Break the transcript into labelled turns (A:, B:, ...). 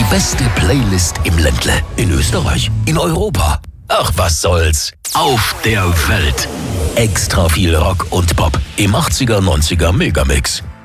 A: beste Playlist im Ländle. In Österreich. In Europa. Ach, was soll's. Auf der Welt. Extra viel Rock und Pop im 80er, 90er Megamix.